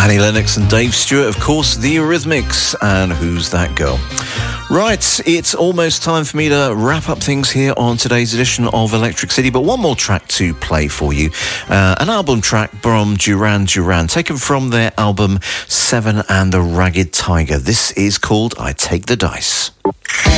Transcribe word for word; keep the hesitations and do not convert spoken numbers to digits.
Annie Lennox and Dave Stewart, of course, the Eurythmics, and Who's That Girl? Right, it's almost time for me to wrap up things here on today's edition of Electric City, but one more track to play for you. Uh, an album track from Duran Duran, taken from their album Seven and the Ragged Tiger. This is called I Take the Dice.